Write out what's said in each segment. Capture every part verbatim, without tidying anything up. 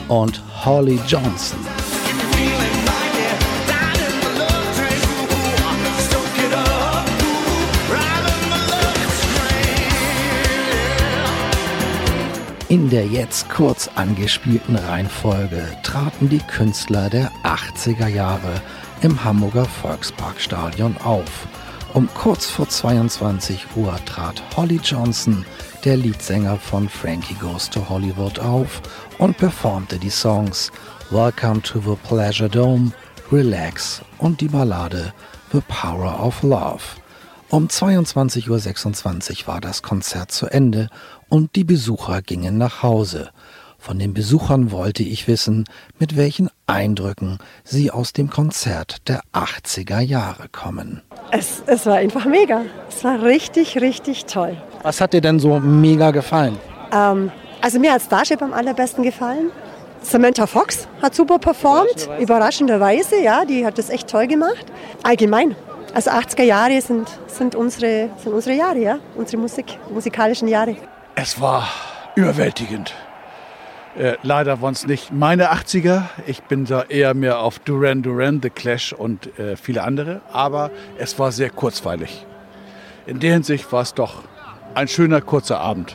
und Holly Johnson. In der jetzt kurz angespielten Reihenfolge traten die Künstler der achtziger Jahre im Hamburger Volksparkstadion auf. Um kurz vor zweiundzwanzig Uhr trat Holly Johnson, der Leadsänger von Frankie Goes to Hollywood, auf und performte die Songs Welcome to the Pleasure Dome, Relax und die Ballade The Power of Love. Um zweiundzwanzig Uhr sechsundzwanzig war das Konzert zu Ende und die Besucher gingen nach Hause. Von den Besuchern wollte ich wissen, mit welchen Eindrücken sie aus dem Konzert der achtziger Jahre kommen. Es, es war einfach mega. Es war richtig, richtig toll. Was hat dir denn so mega gefallen? Ähm, also mir hat Starship am allerbesten gefallen. Samantha Fox hat super performt, überraschenderweise, ja, die hat das echt toll gemacht. Allgemein. Also achtziger Jahre sind, sind, unsere, sind unsere Jahre, ja, unsere Musik, musikalischen Jahre. Es war überwältigend. Äh, leider waren es nicht meine achtziger. Ich bin da eher mehr auf Duran Duran, The Clash und äh, viele andere. Aber es war sehr kurzweilig. In der Hinsicht war es doch ein schöner, kurzer Abend.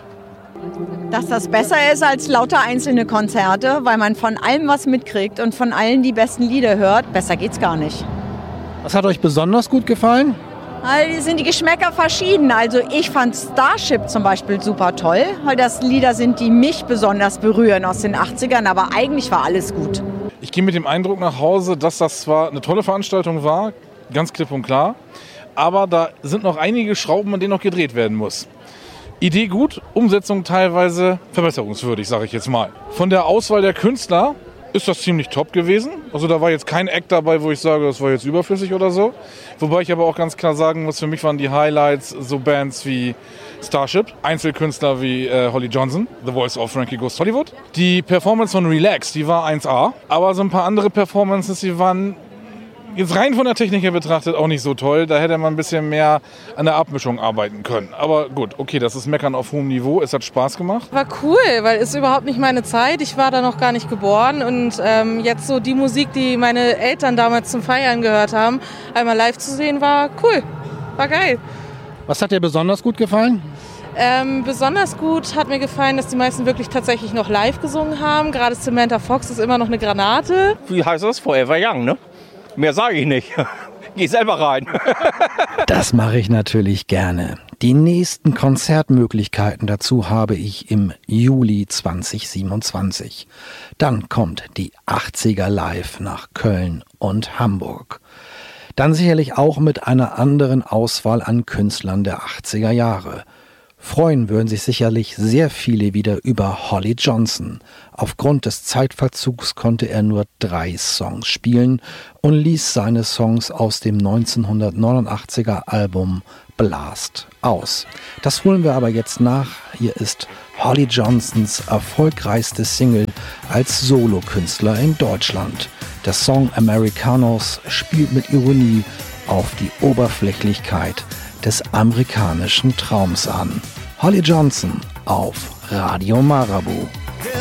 Dass das besser ist als lauter einzelne Konzerte, weil man von allem was mitkriegt und von allen die besten Lieder hört. Besser geht's gar nicht. Was hat euch besonders gut gefallen? Also sind die Geschmäcker verschieden. Also ich fand Starship zum Beispiel super toll, weil das Lieder sind, die mich besonders berühren aus den achtzigern, aber eigentlich war alles gut. Ich gehe mit dem Eindruck nach Hause, dass das zwar eine tolle Veranstaltung war, ganz klipp und klar, aber da sind noch einige Schrauben, an denen noch gedreht werden muss. Idee gut, Umsetzung teilweise verbesserungswürdig, sage ich jetzt mal. Von der Auswahl der Künstler ist das ziemlich top gewesen. Also da war jetzt kein Act dabei, wo ich sage, das war jetzt überflüssig oder so. Wobei ich aber auch ganz klar sagen muss, für mich waren die Highlights so Bands wie Starship, Einzelkünstler wie äh, Holly Johnson, The Voice of Frankie Goes to Hollywood. Die Performance von Relax, die war eins A. Aber so ein paar andere Performances, die waren jetzt rein von der Technik her betrachtet auch nicht so toll. Da hätte man ein bisschen mehr an der Abmischung arbeiten können. Aber gut, okay, das ist Meckern auf hohem Niveau. Es hat Spaß gemacht. War cool, weil es ist überhaupt nicht meine Zeit. Ich war da noch gar nicht geboren. Und ähm, jetzt so die Musik, die meine Eltern damals zum Feiern gehört haben, einmal live zu sehen, war cool. War geil. Was hat dir besonders gut gefallen? Ähm, besonders gut hat mir gefallen, dass die meisten wirklich tatsächlich noch live gesungen haben. Gerade Samantha Fox ist immer noch eine Granate. Wie heißt das? Forever Young, ne? Mehr sage ich nicht. Geh selber rein. Das mache ich natürlich gerne. Die nächsten Konzertmöglichkeiten dazu habe ich im Juli zweitausendsiebenundzwanzig. Dann kommt die achtziger Live nach Köln und Hamburg. Dann sicherlich auch mit einer anderen Auswahl an Künstlern der achtziger Jahre. Freuen würden sich sicherlich sehr viele wieder über Holly Johnson. Aufgrund des Zeitverzugs konnte er nur drei Songs spielen und ließ seine Songs aus dem neunzehnhundertneunundachtziger Album Blast aus. Das holen wir aber jetzt nach. Hier ist Holly Johnsons erfolgreichste Single als Solokünstler in Deutschland. Der Song Americanos spielt mit Ironie auf die Oberflächlichkeit des amerikanischen Traums an. Holly Johnson auf Radio Marabu.